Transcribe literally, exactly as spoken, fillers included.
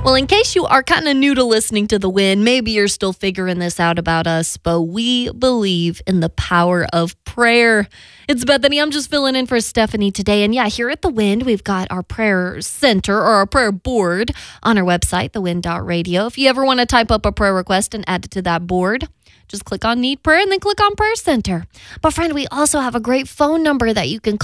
Well, in case you are kind of new to listening to The Wind, maybe you're still figuring this out about us, but we believe in the power of prayer. It's Bethany. I'm just filling in for Stephanie today. And yeah, here at The Wind, we've got our prayer center or our prayer board on our website, the wind dot radio. If you ever want to type up a prayer request and add it to that board, just click on Need Prayer and then click on Prayer Center. But friend, we also have a great phone number that you can call.